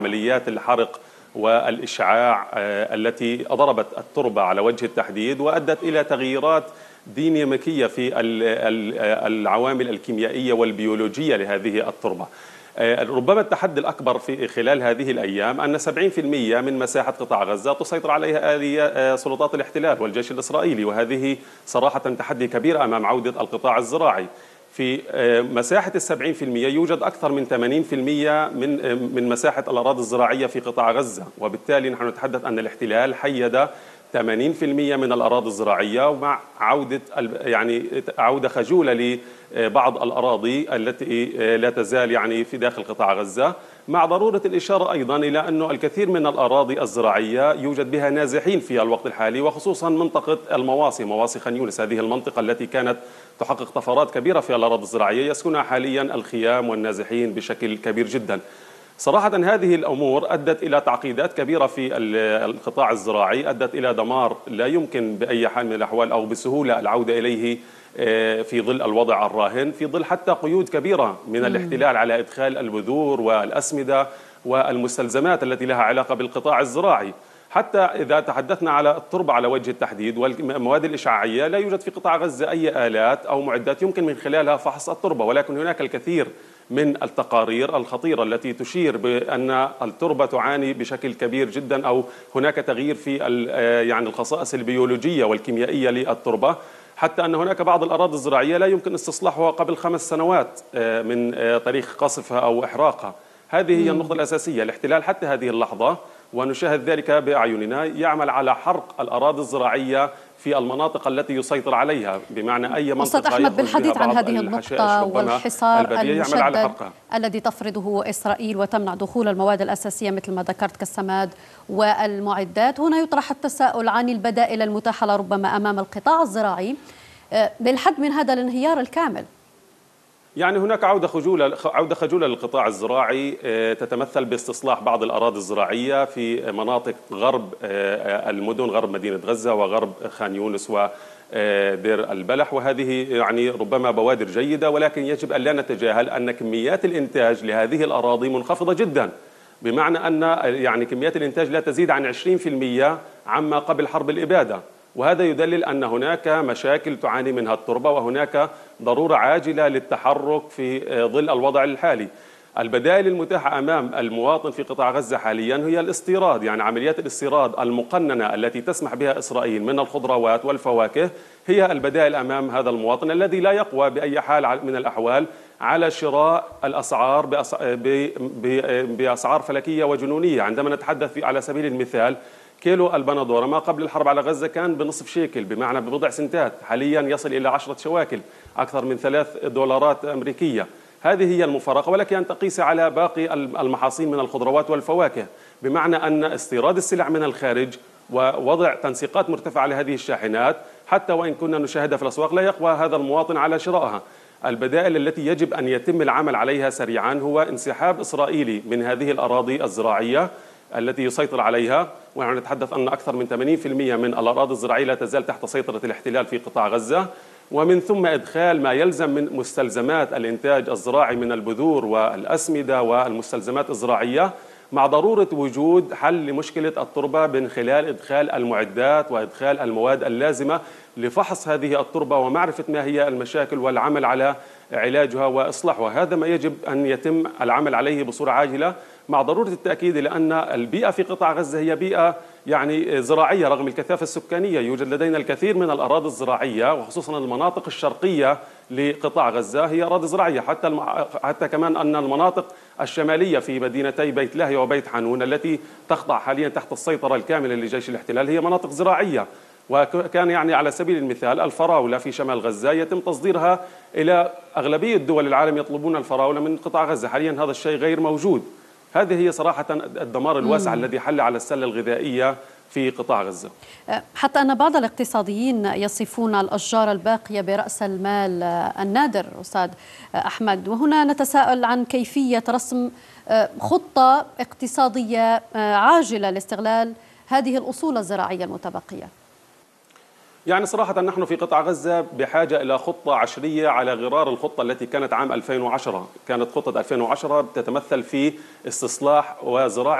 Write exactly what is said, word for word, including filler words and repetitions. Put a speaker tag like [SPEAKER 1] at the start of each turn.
[SPEAKER 1] عمليات الحرق والإشعاع التي أضربت التربة على وجه التحديد وأدت إلى تغييرات ديناميكية في العوامل الكيميائية والبيولوجية لهذه التربة. ربما التحدي الأكبر في خلال هذه الأيام أن سبعين بالمئة من مساحة قطاع غزة تسيطر عليها آلية سلطات الاحتلال والجيش الإسرائيلي، وهذه صراحة تحدي كبير أمام عودة القطاع الزراعي. في مساحة السبعين في المئة يوجد أكثر من ثمانين بالمئة من من مساحة الأراضي الزراعية في قطاع غزة، وبالتالي نحن نتحدث أن الاحتلال حيد ثمانين بالمئة من الأراضي الزراعية، ومع عودة يعني عودة خجولة لبعض الأراضي التي لا تزال يعني في داخل قطاع غزة، مع ضرورة الإشارة أيضا إلى أنه الكثير من الأراضي الزراعية يوجد بها نازحين في الوقت الحالي، وخصوصا منطقة المواصي، مواصي خان يونس، هذه المنطقة التي كانت تحقق طفرات كبيرة في الأراضي الزراعية يسكنها حاليا الخيام والنازحين بشكل كبير جدا. صراحة هذه الأمور أدت إلى تعقيدات كبيرة في القطاع الزراعي، أدت إلى دمار لا يمكن بأي حال من الأحوال أو بسهولة العودة إليه في ظل الوضع الراهن، في ظل حتى قيود كبيرة من الاحتلال على إدخال البذور والأسمدة والمستلزمات التي لها علاقة بالقطاع الزراعي. حتى إذا تحدثنا على التربة على وجه التحديد والمواد الإشعاعية، لا يوجد في قطاع غزة أي آلات أو معدات يمكن من خلالها فحص التربة، ولكن هناك الكثير من التقارير الخطيرة التي تشير بأن التربة تعاني بشكل كبير جدا، أو هناك تغيير في يعني الخصائص البيولوجية والكيميائية للتربة، حتى أن هناك بعض الأراضي الزراعية لا يمكن استصلاحها قبل خمس سنوات من طريق قصفها أو إحراقها. هذه هي النقطة الأساسية. الاحتلال حتى هذه اللحظة، ونشاهد ذلك بأعيننا، يعمل على حرق الأراضي الزراعية في المناطق التي يسيطر عليها، بمعنى أي منطقة.
[SPEAKER 2] أستاذ أحمد، بالحديث عن هذه النقطة والحصار المشدد الذي تفرضه إسرائيل وتمنع دخول المواد الأساسية مثل ما ذكرت كالسماد والمعدات، هنا يطرح التساؤل عن البدائل المتاحة لربما أمام القطاع الزراعي للحد من هذا الانهيار الكامل.
[SPEAKER 1] يعني هناك عودة خجولة عودة خجولة للقطاع الزراعي تتمثل باستصلاح بعض الأراضي الزراعية في مناطق غرب المدن، غرب مدينة غزة وغرب خان يونس ودير البلح، وهذه يعني ربما بوادر جيدة، ولكن يجب أن لا نتجاهل أن كميات الإنتاج لهذه الأراضي منخفضة جدا، بمعنى أن يعني كميات الإنتاج لا تزيد عن عشرين بالمئة عما قبل حرب الإبادة، وهذا يدلل أن هناك مشاكل تعاني منها التربة، وهناك ضرورة عاجلة للتحرك في ظل الوضع الحالي. البدائل المتاحة أمام المواطن في قطاع غزة حاليا هي الاستيراد، يعني عمليات الاستيراد المقننة التي تسمح بها إسرائيل من الخضروات والفواكه هي البدائل أمام هذا المواطن الذي لا يقوى بأي حال من الأحوال على شراء الأسعار بأسعار فلكية وجنونية. عندما نتحدث على سبيل المثال، كيلو البندورة ما قبل الحرب على غزة كان بنصف شيكل، بمعنى ببضع سنتات، حاليا يصل إلى عشرة شواكل، أكثر من ثلاث دولارات أمريكية. هذه هي المفارقة، ولكن أن تقيس على باقي المحاصيل من الخضروات والفواكه، بمعنى أن استيراد السلع من الخارج ووضع تنسيقات مرتفعة لهذه الشاحنات حتى وإن كنا نشاهدها في الأسواق لا يقوى هذا المواطن على شرائها. البدائل التي يجب أن يتم العمل عليها سريعا هو انسحاب إسرائيلي من هذه الأراضي الزراعية التي يسيطر عليها، ونحن نتحدث أن أكثر من ثمانين بالمئة من الأراضي الزراعية لا تزال تحت سيطرة الاحتلال في قطاع غزة، ومن ثم إدخال ما يلزم من مستلزمات الإنتاج الزراعي من البذور والأسمدة والمستلزمات الزراعية، مع ضرورة وجود حل لمشكلة التربة من خلال إدخال المعدات وإدخال المواد اللازمة لفحص هذه التربة ومعرفة ما هي المشاكل والعمل على علاجها وإصلاحها. هذا ما يجب أن يتم العمل عليه بصورة عاجلة، مع ضرورة التأكيد لأن البيئة في قطاع غزة هي بيئة يعني زراعية رغم الكثافة السكانية. يوجد لدينا الكثير من الأراضي الزراعية، وخصوصا المناطق الشرقية لقطاع غزة هي أراضي زراعية، حتى الم... حتى كمان أن المناطق الشمالية في مدينتي بيت لاهيا وبيت حانون التي تخضع حاليا تحت السيطرة الكاملة لجيش الاحتلال هي مناطق زراعية. وكان يعني على سبيل المثال الفراولة في شمال غزة يتم تصديرها إلى أغلبية دول العالم، يطلبون الفراولة من قطاع غزة. حاليا هذا الشيء غير موجود. هذه هي صراحة الدمار الواسع الذي حل على السلة الغذائية في قطاع غزة،
[SPEAKER 2] حتى أن بعض الاقتصاديين يصفون الأشجار الباقية برأس المال النادر. أستاذ أحمد، وهنا نتساءل عن كيفية رسم خطة اقتصادية عاجلة لاستغلال هذه الأصول الزراعية المتبقية.
[SPEAKER 1] يعني صراحة نحن في قطاع غزة بحاجة إلى خطة عشرية على غرار الخطة التي كانت عام ألفين وعشرة. كانت خطة ألفين وعشرة تتمثل في استصلاح وزراعة